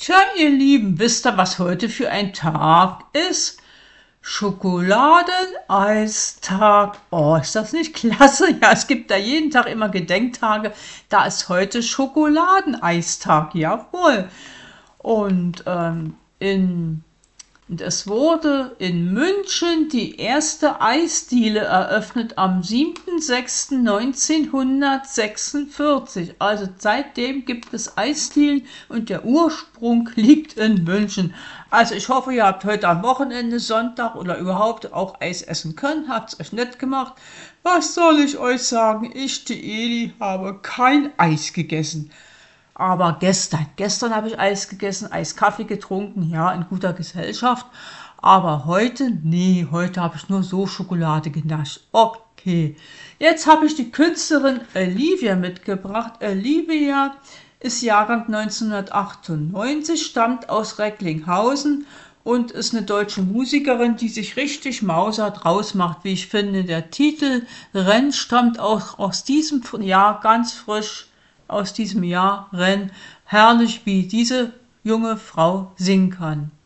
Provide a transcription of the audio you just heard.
Tja, ihr Lieben, wisst ihr, was heute für ein Tag ist? Schokoladeneistag. Oh, ist das nicht klasse? Ja, es gibt da jeden Tag immer Gedenktage. Da ist heute Schokoladeneistag, jawohl. Und es wurde in München die erste Eisdiele eröffnet am 7.6.1946. Also seitdem gibt es Eisdielen und der Ursprung liegt in München. Also ich hoffe, ihr habt heute am Wochenende, Sonntag oder überhaupt auch Eis essen können. Habt es euch nett gemacht. Was soll ich euch sagen? Ich, die Eli, habe kein Eis gegessen. Aber gestern habe ich Eis gegessen, Eiskaffee getrunken, ja, in guter Gesellschaft. Aber heute, nee, heute habe ich nur so Schokolade genascht. Okay, jetzt habe ich die Künstlerin Olivia mitgebracht. Olivia ist Jahrgang 1998, stammt aus Recklinghausen und ist eine deutsche Musikerin, die sich richtig Mauser rausmacht, wie ich finde. Der Titel Renn stammt auch aus diesem Jahr ganz frisch aus diesem Jahr Renn. Herrlich, wie diese junge Frau singen kann.